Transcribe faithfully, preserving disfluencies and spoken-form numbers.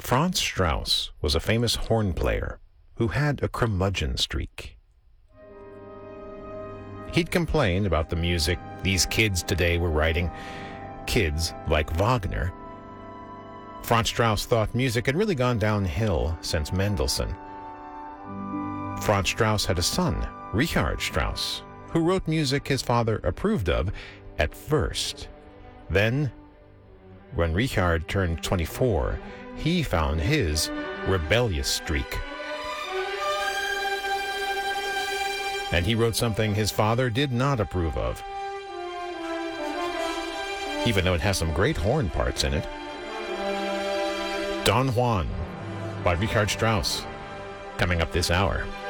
Franz Strauss was a famous horn player who had a curmudgeon streak. He'd complain about the music these kids today were writing, kids like Wagner. Franz Strauss thought music had really gone downhill since Mendelssohn. Franz Strauss had a son, Richard Strauss, who wrote music his father approved of at first. Then, when Richard turned twenty-four, he found his rebellious streak. And he wrote something his father did not approve of, even though it has some great horn parts in it. Don Juan by Richard Strauss, coming up this hour.